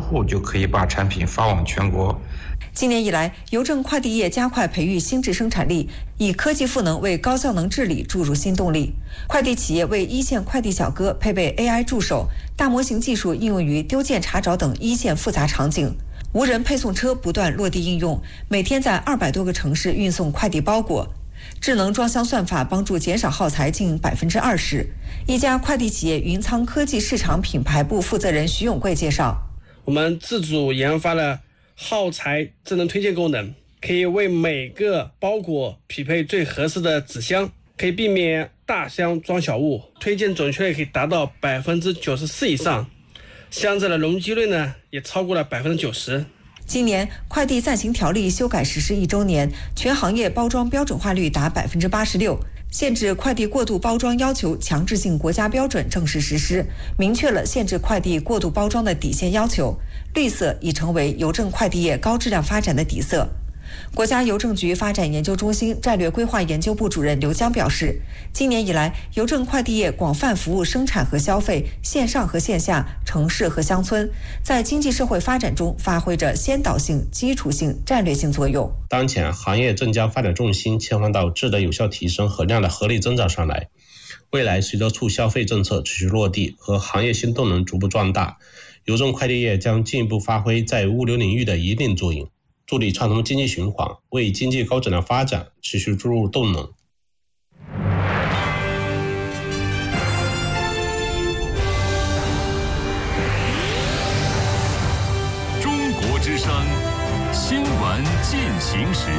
户就可以把产品发往全国。 今年以来，邮政快递业加快培育新质生产力，以科技赋能为高效能治理注入新动力。快递企业为一线快递小哥配备 AI 助手，大模型技术应用于丢件查找等一线复杂场景。无人配送车不断落地应用，每天在200多个城市运送快递包裹。智能装箱算法帮助减少耗材近20%。一家快递企业云仓科技市场品牌部负责人徐永贵介绍， 我们自主研发了耗材智能推荐功能，可以为每个包裹匹配最合适的纸箱，可以避免大箱装小物，推荐准确率可以达到94%以上，箱子的容积率呢也超过了90%。 今年快递暂行条例修改实施1周年，全行业包装标准化率达86%，限制快递过度包装要求强制性国家标准正式实施，明确了限制快递过度包装的底线要求。绿色已成为邮政快递业高质量发展的底色。国家邮政局发展研究中心战略规划研究部主任刘江表示，今年以来，邮政快递业广泛服务生产和消费、线上和线下、城市和乡村，在经济社会发展中发挥着先导性、基础性、战略性作用。 当前行业正将发展重心切换到质的有效提升和量的合理增长上来。未来随着促消费政策持续落地和行业新动能逐步壮大，邮政快递业将进一步发挥在物流领域的一定作用，助力畅通经济循环，为经济高质量发展持续注入动能。 中国之声新闻进行时。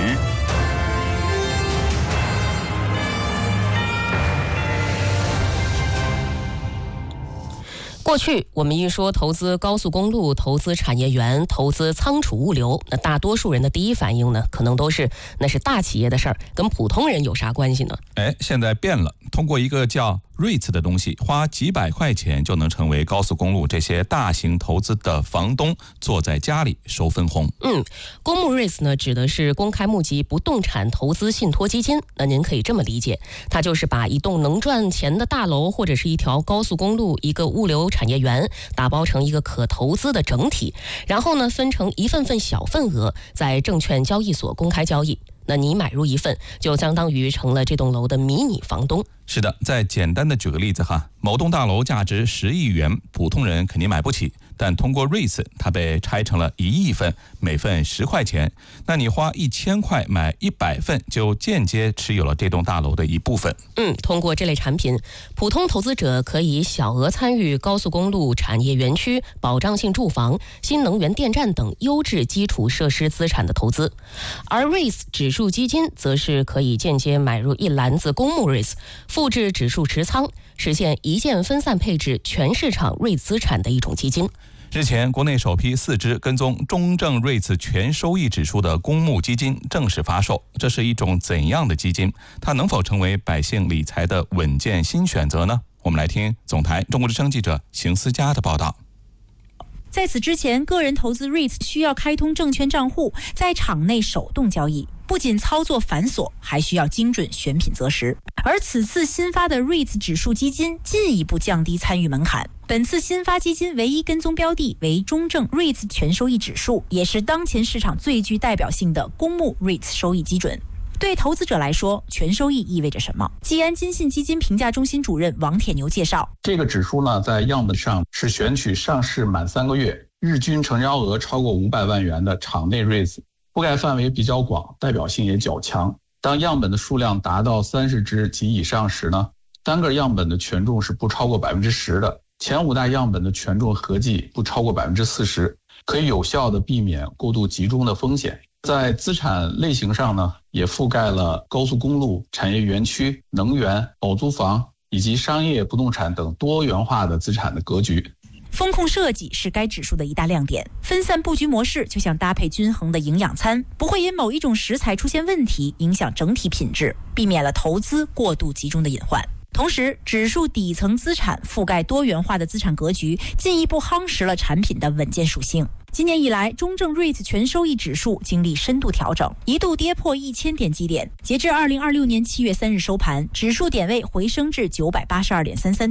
过去我们一说投资高速公路、投资产业园、投资仓储物流，那大多数人的第一反应呢，可能都是那是大企业的事儿，跟普通人有啥关系呢？ 现在变了，通过一个叫REITs 的东西，花几百块钱就能成为高速公路这些大型投资的房东，坐在家里收分红。 公募 REITs 呢，指的是公开募集不动产投资信托基金。那您可以这么理解，它就是把一栋能赚钱的大楼或者是一条高速公路、一个物流产业园打包成一个可投资的整体，然后呢分成一份份小份额，在证券交易所公开交易。那你买入一份，就相当于成了这栋楼的迷你房东。 是的，再简单的举个例子哈，某栋大楼价值10亿元，普通人肯定买不起，但通过 REITs 它被拆成了1亿份，每份10块钱，那你花1000块买100份，就间接持有了这栋大楼的一部分。 通过这类产品，普通投资者可以小额参与高速公路、产业园区、保障性住房、新能源电站等优质基础设施资产的投资，而 REITs 指数基金则是可以间接买入一篮子公募 REITs，复制指数持仓，实现一键分散配置全市场 REITs 资产的一种基金。 日前，国内首批4只跟踪中证 REITs 全收益指数的公募基金正式发售。这是一种怎样的基金？它能否成为百姓理财的稳健新选择呢？我们来听总台中国之声记者邢思佳的报道。 在此之前，个人投资 REITs 需要开通证券账户，在场内手动交易，不仅操作繁琐，还需要精准选品择时。而此次新发的 REITs 指数基金进一步降低参与门槛。本次新发基金唯一跟踪标的为中证 REITs 全收益指数，也是当前市场最具代表性的公募 REITs 收益基准。对投资者来说，全收益意味着什么？吉安金信基金评价中心主任王铁牛介绍， 这个指数呢，在样本上是选取上市满3个月，日均成交额超过500万元的场内 REITs， 覆盖范围比较广，代表性也较强。当样本的数量达到30只及以上时呢，单个样本的权重是不超过10%的，前5大样本的权重合计不超过40%，可以有效地避免过度集中的风险。在资产类型上呢，也覆盖了高速公路、产业园区、能源、保租房以及商业不动产等多元化的资产的格局。 风控设计是该指数的一大亮点，分散布局模式就像搭配均衡的营养餐，不会因某一种食材出现问题影响整体品质，避免了投资过度集中的隐患。同时，指数底层资产覆盖多元化的资产格局，进一步夯实了产品的稳健属性。今年以来，中证 REITs 全收益指数经历深度调整，一度跌破1000点基点。截至2026年7月3日收盘，指数点位回升至982.33点，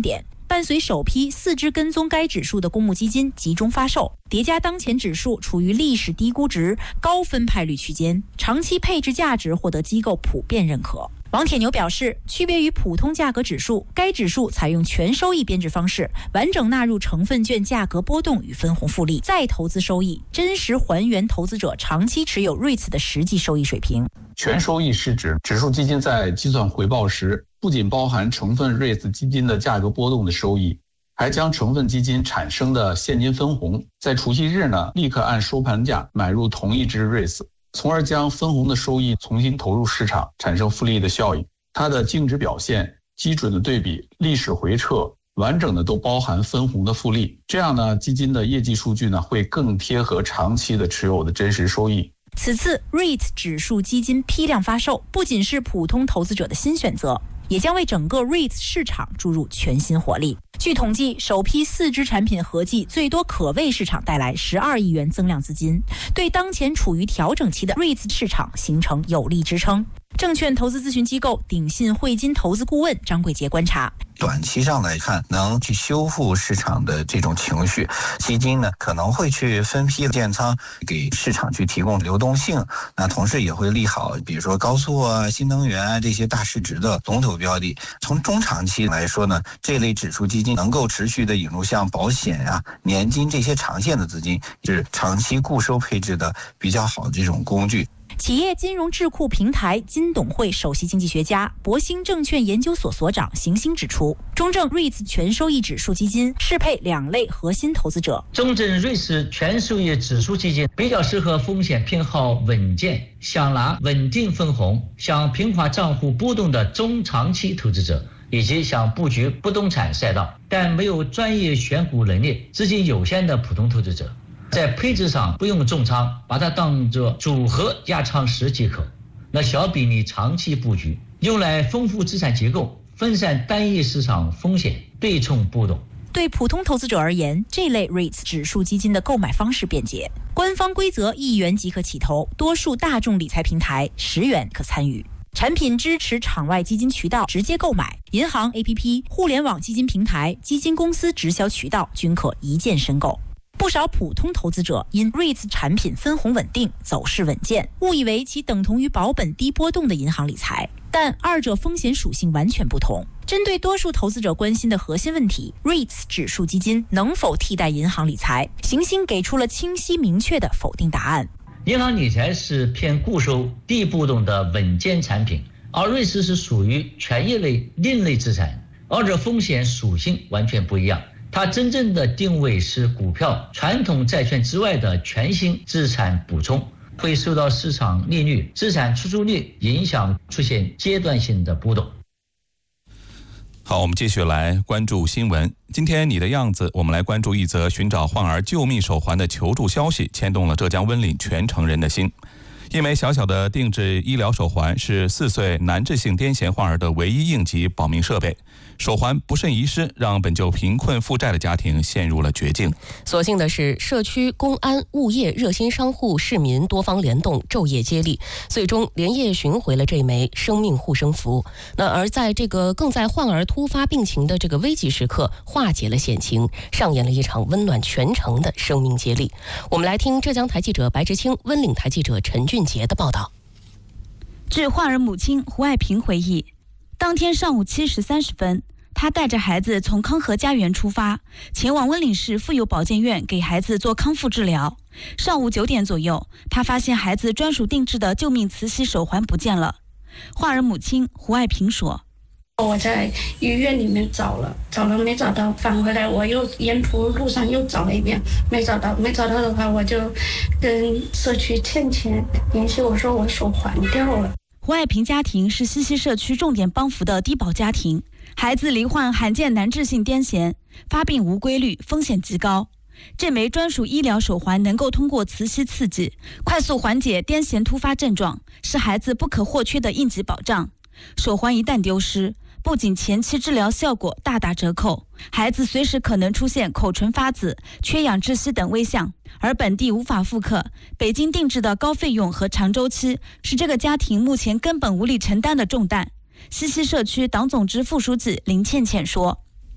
伴随首批4只跟踪该指数的公募基金集中发售，叠加当前指数处于历史低估值、高分派率区间，长期配置价值获得机构普遍认可。王铁牛表示，区别于普通价格指数，该指数采用全收益编制方式，完整纳入成分券价格波动与分红复利，再投资收益，真实还原投资者长期持有 REITs 的实际收益水平。 全收益是指指数基金在计算回报时，不仅包含成分 REITs 基金的价格波动的收益，还将成分基金产生的现金分红，在除息日呢，立刻按收盘价买入同一只 REITs， 从而将分红的收益重新投入市场，产生复利的效应。它的净值表现、基准的对比、历史回撤，完整的都包含分红的复利。这样呢，基金的业绩数据呢，会更贴合长期的持有的真实收益。 此次 REIT 指数基金批量发售，不仅是普通投资者的新选择，也将为整个 REIT 市场注入全新活力。据统计，首批4只产品合计最多可为市场带来12亿元增量资金，对当前处于调整期的 REIT 市场形成有力支撑。证券投资咨询机构鼎信汇金投资顾问张贵杰观察， 短期上来看，能去修复市场的这种情绪，基金呢可能会去分批建仓，给市场去提供流动性。那同时也会利好，比如说高速啊、新能源啊这些大市值的龙头标的。从中长期来说呢，这类指数基金能够持续的引入像保险啊、年金这些长线的资金，是长期固收配置的比较好的这种工具。 企业金融智库平台金董会首席经济学家、博兴证券研究所所长邢星指出，中证 REITs 全收益指数基金适配2类核心投资者。 中证 REITs 全收益指数基金比较适合风险偏好稳健、想拿稳定分红、想平滑账户波动的中长期投资者，以及想布局不动产赛道但没有专业选股能力、资金有限的普通投资者。在配置上不用重仓，把它当作组合压仓时即可。那小比你长期布局，用来丰富资产结构，分散单一市场风险，对冲波动。 对普通投资者而言，这类 REITs 指数基金的购买方式便捷，官方规则1元即可起投，多数大众理财平台10元可参与。产品支持场外基金渠道直接购买，银行 APP、互联网基金平台、基金公司直销渠道均可一键申购。不少普通投资者因 REITs 产品分红稳定、走势稳健，误以为其等同于保本低波动的银行理财，但二者风险属性完全不同。针对多数投资者关心的核心问题 ，REITs 指数基金能否替代银行理财？邢星给出了清晰明确的否定答案。 银行理财是偏固收、低波动的稳健产品，而 REITs 是属于权益类另类资产，二者风险属性完全不一样。它真正的定位是股票、传统债券之外的全新资产补充，会受到市场利率、资产出租率影响，出现阶段性的波动。 好，我们继续来关注新闻。今天你的样子，我们来关注一则寻找患儿救命手环的求助消息，牵动了浙江温岭全城人的心。一枚小小的定制医疗手环是4岁难治性癫痫患儿的唯一应急保命设备。手环不慎遗失，让本就贫困负债的家庭陷入了绝境。 所幸的是，社区、公安、物业、热心商户、市民多方联动，昼夜接力，最终连夜寻回了这枚生命护身符。那而在这个更在患儿突发病情的这个危急时刻，化解了险情，上演了一场温暖全城的生命接力。我们来听浙江台记者白直清、温岭台记者陈俊杰的报道。 据患儿母亲胡爱萍回忆，当天上午7时30分，她带着孩子从康和家园出发，前往温岭市妇幼保健院给孩子做康复治疗。上午9点左右，她发现孩子专属定制的救命慈禧手环不见了。患儿母亲胡爱萍说：“ 我在医院里面找了没找到，返回来我又沿途路上又找了一遍，没找到的话，我就跟社区倩联系，我说我手环掉了。” 胡爱萍家庭是西溪社区重点帮扶的低保家庭，孩子罹患罕见难治性癫痫，发病无规律，风险极高。这枚专属医疗手环能够通过磁吸刺激，快速缓解癫痫突发症状，是孩子不可或缺的应急保障。手环一旦丢失，不仅前期治疗效果大打折扣，孩子随时可能出现口唇发紫、缺氧窒息等危象，而本地无法复刻，北京定制的高费用和长周期是这个家庭目前根本无力承担的重担。西溪社区党总支副书记林倩倩说：“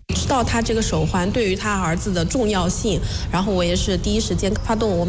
知道他这个手环对于他儿子的重要性，然后我也是第一时间发动我们